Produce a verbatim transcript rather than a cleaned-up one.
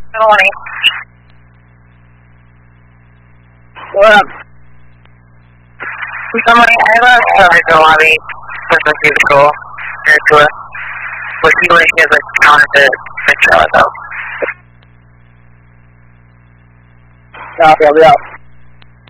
Good morning. What up? Good morning. I have a service in the lobby with a vehicle near to us. We're feeling he has a counterfeit trailer though. Copy, I'll be out.